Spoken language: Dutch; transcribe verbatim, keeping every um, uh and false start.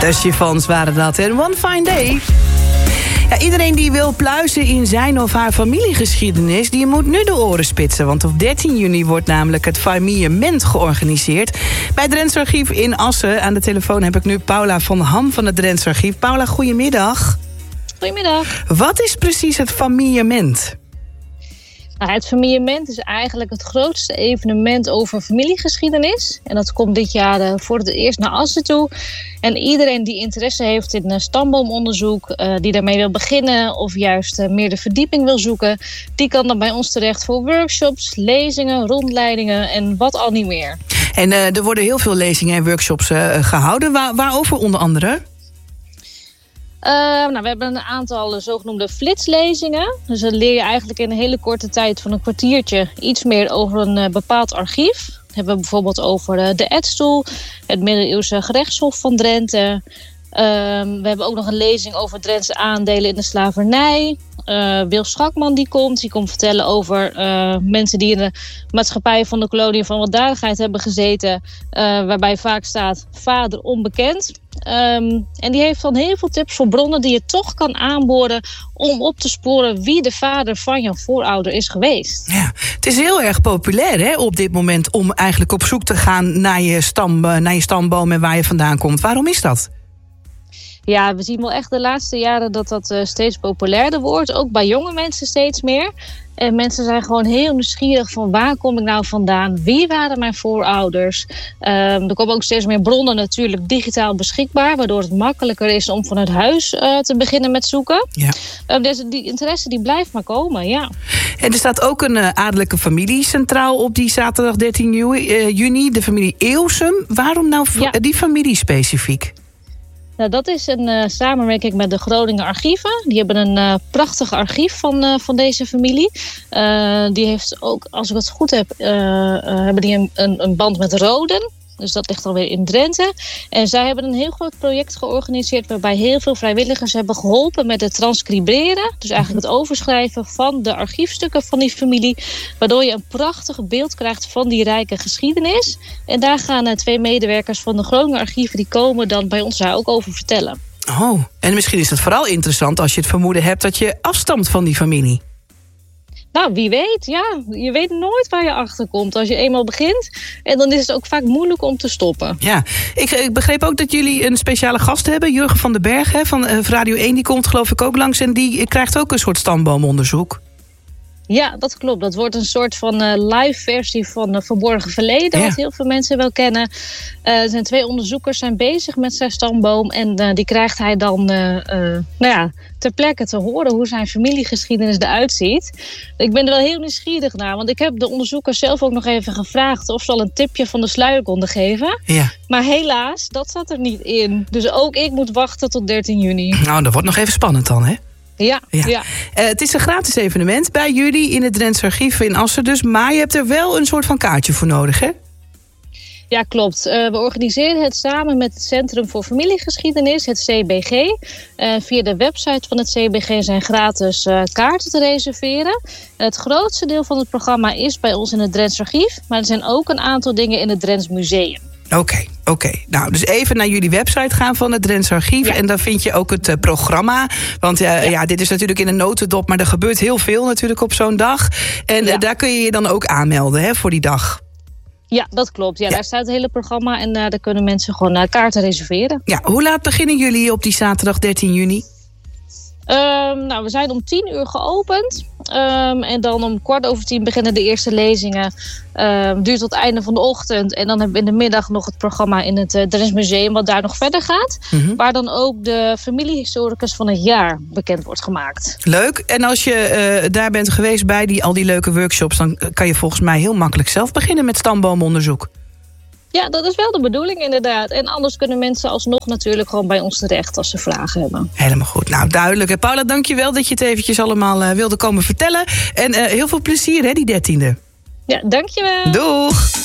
De Chiffons waren dat. En One Fine Day. Ja, iedereen die wil pluizen in zijn of haar familiegeschiedenis, die moet nu de oren spitsen. Want op dertien juni wordt namelijk het Faillement georganiseerd bij het Drents Archief in Assen. Aan de telefoon heb ik nu Paula van Ham van het Drents Archief. Paula, goedemiddag. Goedemiddag. Wat is precies het Faillement? Nou, het Faillement is eigenlijk het grootste evenement over familiegeschiedenis. En dat komt dit jaar uh, voor het eerst naar Assen toe. En iedereen die interesse heeft in uh, stamboomonderzoek, uh, die daarmee wil beginnen of juist uh, meer de verdieping wil zoeken, die kan dan bij ons terecht voor workshops, lezingen, rondleidingen en wat al niet meer. En uh, er worden heel veel lezingen en workshops uh, gehouden. Waar, waarover onder andere? Uh, nou, we hebben een aantal zogenoemde flitslezingen. Dus dan leer je eigenlijk in een hele korte tijd van een kwartiertje iets meer over een uh, bepaald archief. Dan hebben we bijvoorbeeld over uh, de Edstoel, het middeleeuwse gerechtshof van Drenthe. Uh, we hebben ook nog een lezing over Drentse aandelen in de slavernij. Uh, Wil Schakman die komt, die komt vertellen over uh, mensen die in de maatschappij van de kolonie van weldadigheid hebben gezeten. Uh, waarbij vaak staat vader onbekend. Um, en die heeft dan heel veel tips voor bronnen die je toch kan aanboren om op te sporen wie de vader van jouw voorouder is geweest. Ja, het is heel erg populair hè, op dit moment om eigenlijk op zoek te gaan naar je, stam, naar je stamboom en waar je vandaan komt. Waarom is dat? Ja, we zien wel echt de laatste jaren dat dat uh, steeds populairder wordt. Ook bij jonge mensen steeds meer. En mensen zijn gewoon heel nieuwsgierig van waar kom ik nou vandaan? Wie waren mijn voorouders? Um, er komen ook steeds meer bronnen natuurlijk digitaal beschikbaar, waardoor het makkelijker is om vanuit huis uh, te beginnen met zoeken. Ja. Um, dus die interesse die blijft maar komen, ja. En er staat ook een uh, adellijke familie centraal op die zaterdag dertien juni, de familie Eeuwsum. Waarom nou ja. die familie specifiek? Nou, dat is een uh, samenwerking met de Groninger Archieven. Die hebben een uh, prachtig archief van, uh, van deze familie. Uh, die heeft ook, als ik het goed heb, uh, uh, hebben die een, een, een band met Roden. Dus dat ligt alweer in Drenthe. En zij hebben een heel groot project georganiseerd waarbij heel veel vrijwilligers hebben geholpen met het transcriberen. Dus eigenlijk het overschrijven van de archiefstukken van die familie. Waardoor je een prachtig beeld krijgt van die rijke geschiedenis. En daar gaan uh, twee medewerkers van de Groninger Archieven, die komen dan bij ons daar ook over vertellen. Oh, en misschien is het vooral interessant als je het vermoeden hebt dat je afstamt van die familie. Nou, wie weet, ja. Je weet nooit waar je achter komt als je eenmaal begint. En dan is het ook vaak moeilijk om te stoppen. Ja, ik, ik begreep ook dat jullie een speciale gast hebben. Jurgen van den Berg hè, van uh, Radio één, die komt geloof ik ook langs. En die krijgt ook een soort stamboomonderzoek. Ja, dat klopt. Dat wordt een soort van uh, live versie van uh, Verborgen Verleden, ja. Wat heel veel mensen wel kennen. Uh, er zijn twee onderzoekers zijn bezig met zijn stamboom. En uh, die krijgt hij dan uh, uh, nou ja, ter plekke te horen hoe zijn familiegeschiedenis eruit ziet. Ik ben er wel heel nieuwsgierig naar. Want ik heb de onderzoekers zelf ook nog even gevraagd of ze al een tipje van de sluier konden geven. Ja. Maar helaas, dat zat er niet in. Dus ook ik moet wachten tot dertien juni. Nou, dat wordt nog even spannend dan, hè? Ja, ja. ja. Uh, het is een gratis evenement bij jullie in het Drents Archief in Assen dus. Maar je hebt er wel een soort van kaartje voor nodig, hè? Ja, klopt. Uh, we organiseren het samen met het Centrum voor Familiegeschiedenis, het C B G. Uh, via de website van het C B G zijn gratis uh, kaarten te reserveren. En het grootste deel van het programma is bij ons in het Drents Archief. Maar er zijn ook een aantal dingen in het Drents Museum. Oké, okay, oké. Okay. Nou, dus even naar jullie website gaan van het Drents Archief. Ja. En daar vind je ook het uh, programma. Want uh, ja. ja, dit is natuurlijk in een notendop, maar er gebeurt heel veel natuurlijk op zo'n dag. En ja. uh, daar kun je je dan ook aanmelden hè, voor die dag. Ja, dat klopt. Ja, ja. Daar staat het hele programma en uh, daar kunnen mensen gewoon uh, kaarten reserveren. Ja, hoe laat beginnen jullie op die zaterdag dertien juni? Um, nou, we zijn om tien uur geopend. Um, en dan om kwart over tien beginnen de eerste lezingen. Um, duurt tot het einde van de ochtend. En dan hebben we in de middag nog het programma in het uh, Drents Museum, wat daar nog verder gaat. Mm-hmm. Waar dan ook de familiehistoricus van het jaar bekend wordt gemaakt. Leuk. En als je uh, daar bent geweest bij die, al die leuke workshops, dan kan je volgens mij heel makkelijk zelf beginnen met stamboomonderzoek. Ja, dat is wel de bedoeling inderdaad. En anders kunnen mensen alsnog natuurlijk gewoon bij ons terecht als ze vragen hebben. Helemaal goed. Nou, duidelijk. Paula, dank je wel dat je het eventjes allemaal uh, wilde komen vertellen. En uh, heel veel plezier, hè, die dertiende. Ja, dank je wel. Doeg!